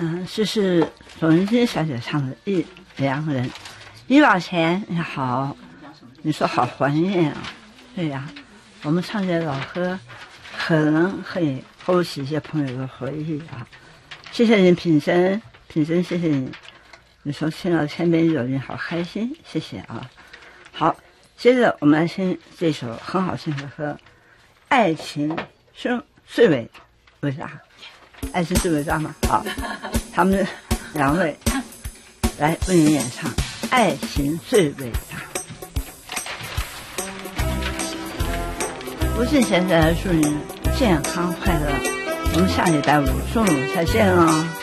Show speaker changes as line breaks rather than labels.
这是宋云金小姐唱的《两人》。李宝前你好，你说好怀念啊？对呀，我们唱这老歌，可能会勾起一些朋友的回忆啊。谢谢你品珍，谢谢你。你说听到千篇一首，你好开心，谢谢啊。好，接着我们来听这首很好听的歌，《爱情最伟大》。爱情最伟大吗？好，他们两位来为你演唱《爱情最伟大》。吴信贤再来祝您健康快乐，我们下礼拜5中午再见了。